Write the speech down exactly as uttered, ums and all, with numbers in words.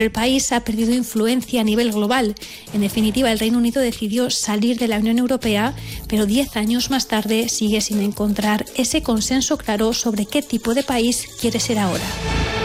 El país ha perdido influencia a nivel global. En definitiva, el Reino Unido decidió salir de la Unión Europea, pero diez años más tarde sigue sin encontrar ese consenso claro sobre qué tipo de país quiere ser ahora.